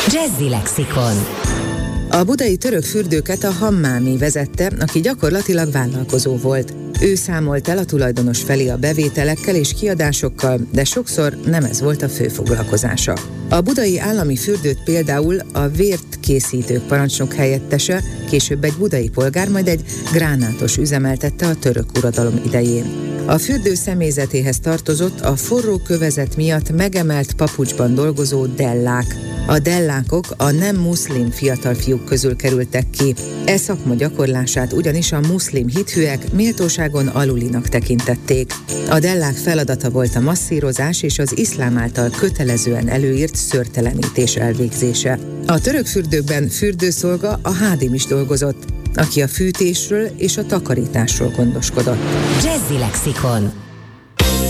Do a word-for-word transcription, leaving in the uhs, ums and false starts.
Jazzy Lexikon. A budai török fürdőket a Hammámi vezette, aki gyakorlatilag vállalkozó volt. Ő számolt el a tulajdonos felé a bevételekkel és kiadásokkal, de sokszor nem ez volt a fő foglalkozása. A budai állami fürdőt például a vért készítők parancsnok helyettese, később egy budai polgár, majd egy gránátos üzemeltette a török uradalom idején. A fürdő személyzetéhez tartozott a forró kövezet miatt megemelt papucsban dolgozó dellák. A dellákok a nem muszlim fiatal fiúk közül kerültek ki. E szakma gyakorlását ugyanis a muszlim hithűek méltóságon alulinak tekintették. A dellák feladata volt a masszírozás és az iszlám által kötelezően előírt szőrtelenítés elvégzése. A török fürdőkben fürdőszolga a hádim is dolgozott, aki a fűtésről és a takarításról gondoskodott. Jazzy Lexikon.